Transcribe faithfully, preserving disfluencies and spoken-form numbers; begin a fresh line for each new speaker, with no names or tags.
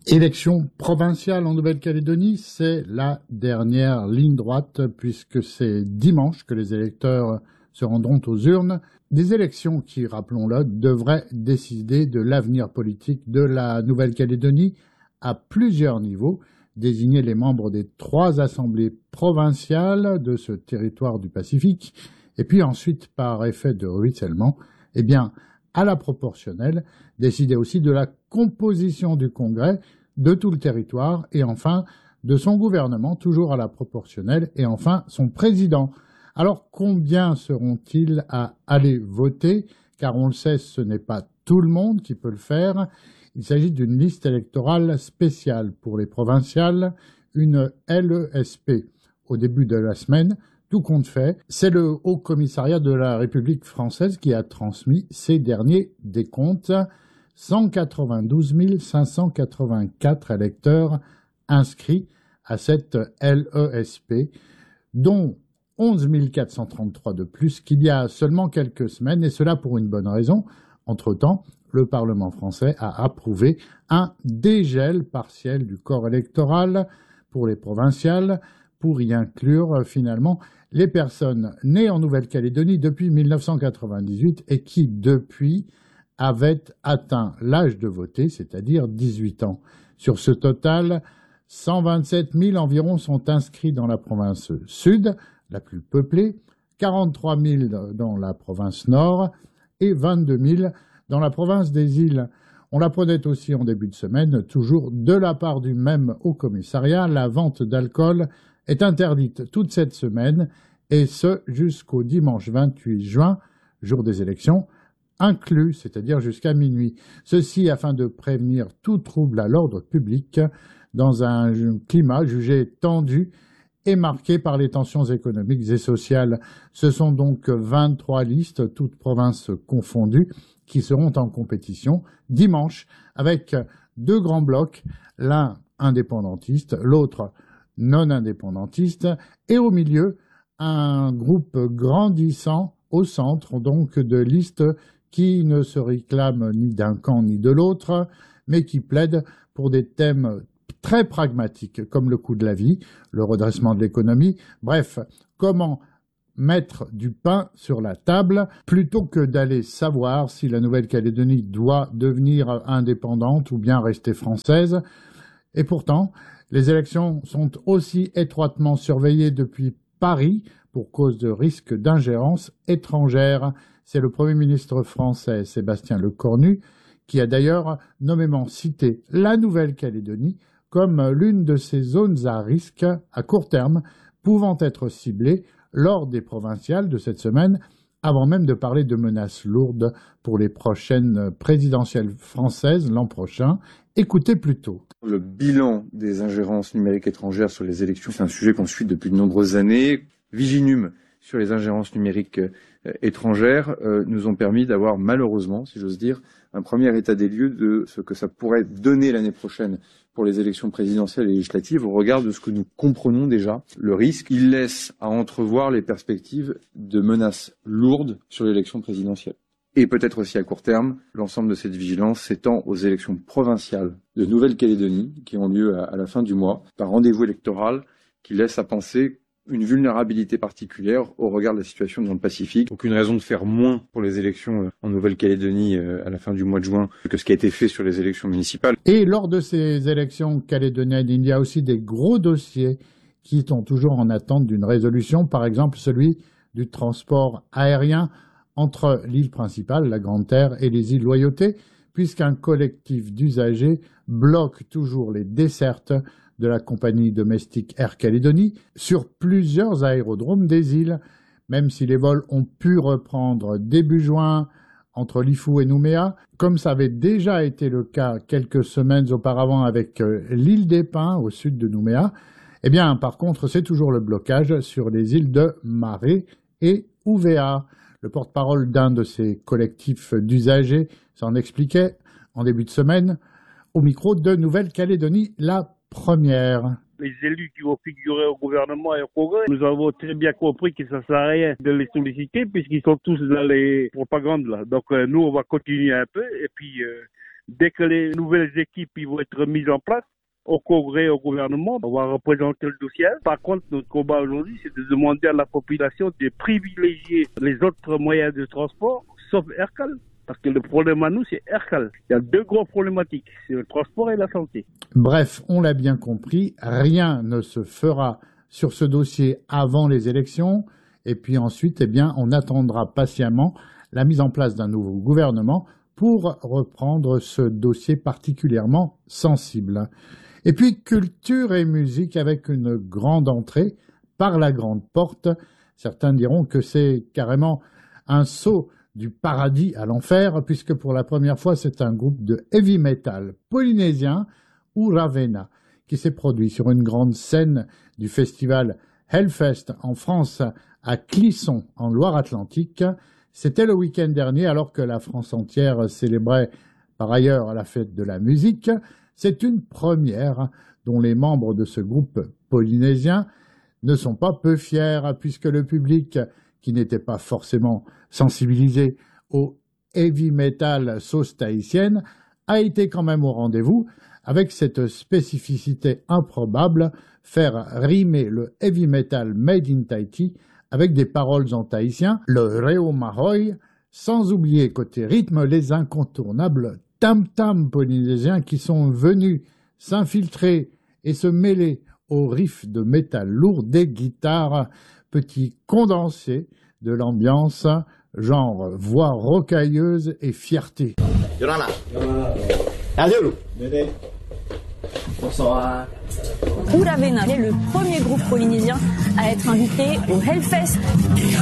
Élections provinciales en Nouvelle-Calédonie, c'est la dernière ligne droite puisque c'est dimanche que les électeurs se rendront aux urnes. Des élections qui, rappelons-le, devraient décider de l'avenir politique de la Nouvelle-Calédonie à plusieurs niveaux, désigner les membres des trois assemblées provinciales de ce territoire du Pacifique, et puis ensuite, par effet de ruissellement, eh bien, à la proportionnelle, décider aussi de la composition du Congrès, de tout le territoire, et enfin de son gouvernement, toujours à la proportionnelle, et enfin son président. Alors combien seront-ils à aller voter? Car on le sait, ce n'est pas tout le monde qui peut le faire. Il s'agit d'une liste électorale spéciale pour les provinciales, une L E S P. Au début de la semaine, tout compte fait, c'est le Haut Commissariat de la République française qui a transmis ces derniers décomptes. cent quatre-vingt-douze mille cinq cent quatre-vingt-quatre électeurs inscrits à cette L E S P, dont onze mille quatre cent trente-trois de plus qu'il y a seulement quelques semaines, et cela pour une bonne raison. Entre-temps, le Parlement français a approuvé un dégel partiel du corps électoral pour les provinciales, pour y inclure finalement les personnes nées en Nouvelle-Calédonie depuis mille neuf cent quatre-vingt-dix-huit et qui, depuis, avaient atteint l'âge de voter, c'est-à-dire dix-huit ans. Sur ce total, cent vingt-sept mille environ sont inscrits dans la province sud, la plus peuplée, quarante-trois mille dans la province nord et vingt-deux mille dans la province des îles. On l'apprenait aussi en début de semaine, toujours de la part du même Haut Commissariat, la vente d'alcool est interdite toute cette semaine, et ce jusqu'au dimanche vingt-huit juin, jour des élections, inclus, c'est-à-dire jusqu'à minuit. Ceci afin de prévenir tout trouble à l'ordre public dans un climat jugé tendu et marqué par les tensions économiques et sociales. Ce sont donc vingt-trois listes, toutes provinces confondues, qui seront en compétition dimanche avec deux grands blocs, l'un indépendantiste, l'autre non indépendantiste, et au milieu, un groupe grandissant au centre, donc de listes qui ne se réclament ni d'un camp ni de l'autre, mais qui plaident pour des thèmes très pragmatiques, comme le coût de la vie, le redressement de l'économie, bref, comment mettre du pain sur la table, plutôt que d'aller savoir si la Nouvelle-Calédonie doit devenir indépendante ou bien rester française. Et pourtant, les élections sont aussi étroitement surveillées depuis Paris pour cause de risques d'ingérence étrangère. C'est le Premier ministre français Sébastien Lecornu qui a d'ailleurs nommément cité la Nouvelle-Calédonie comme l'une de ces zones à risque à court terme pouvant être ciblées lors des provinciales de cette semaine, avant même de parler de menaces lourdes pour les prochaines présidentielles françaises l'an prochain. Écoutez plutôt.
Le bilan des ingérences numériques étrangères sur les élections, c'est un sujet qu'on suit depuis de nombreuses années. Viginum sur les ingérences numériques euh, étrangères euh, nous ont permis d'avoir malheureusement, si j'ose dire, un premier état des lieux de ce que ça pourrait donner l'année prochaine pour les élections présidentielles et législatives au regard de ce que nous comprenons déjà. Le risque, il laisse à entrevoir les perspectives de menaces lourdes sur l'élection présidentielle. Et peut-être aussi à court terme, l'ensemble de cette vigilance s'étend aux élections provinciales de Nouvelle-Calédonie qui ont lieu à, à la fin du mois, par rendez-vous électoral qui laisse à penser une vulnérabilité particulière au regard de la situation dans le Pacifique. Aucune raison de faire moins pour les élections en Nouvelle-Calédonie à la fin du mois de juin que ce qui a été fait sur les élections municipales.
Et lors de ces élections calédoniennes, il y a aussi des gros dossiers qui sont toujours en attente d'une résolution, par exemple celui du transport aérien entre l'île principale, la Grande Terre, et les îles Loyauté, puisqu'un collectif d'usagers bloque toujours les dessertes de la compagnie domestique Air Calédonie sur plusieurs aérodromes des îles, même si les vols ont pu reprendre début juin entre Lifou et Nouméa, comme ça avait déjà été le cas quelques semaines auparavant avec l'île des Pins au sud de Nouméa. Eh bien, par contre, c'est toujours le blocage sur les îles de Maré et Ouvéa. Le porte-parole d'un de ces collectifs d'usagers s'en expliquait en début de semaine au micro de Nouvelle-Calédonie, la première.
Les élus qui vont figurer au gouvernement et au Congrès, nous avons très bien compris que ça sert à rien de les solliciter puisqu'ils sont tous dans les propagandes là. Donc euh, nous, on va continuer un peu et puis euh, Dès que les nouvelles équipes ils vont être mises en place, au Congrès, au gouvernement, on va représenter le dossier. Par contre, notre combat aujourd'hui, c'est de demander à la population de privilégier les autres moyens de transport, sauf Aircal. Parce que le problème à nous, c'est Aircal. Il y a deux gros problématiques, c'est le transport et la santé.
Bref, on l'a bien compris, rien ne se fera sur ce dossier avant les élections. Et puis ensuite, eh bien, on attendra patiemment la mise en place d'un nouveau gouvernement pour reprendre ce dossier particulièrement sensible. Et puis culture et musique avec une grande entrée par la grande porte. Certains diront que c'est carrément un saut du paradis à l'enfer, puisque pour la première fois, c'est un groupe de heavy metal polynésien, Uravena, qui s'est produit sur une grande scène du festival Hellfest en France, à Clisson, en Loire-Atlantique. C'était le week-end dernier, alors que la France entière célébrait par ailleurs la fête de la musique. C'est une première dont les membres de ce groupe polynésien ne sont pas peu fiers, puisque le public, qui n'était pas forcément sensibilisé au heavy metal sauce tahitienne, a été quand même au rendez-vous, avec cette spécificité improbable, faire rimer le heavy metal made in Tahiti avec des paroles en tahitien, le Reo Mahoy, sans oublier côté rythme les incontournables tam-tam polynésiens qui sont venus s'infiltrer et se mêler aux riffs de métal lourd des guitares, petit condensé de l'ambiance, genre voix rocailleuse et fierté.
Yorana.
Bonsoir. Uravena est le premier groupe polynésien à être invité au Hellfest.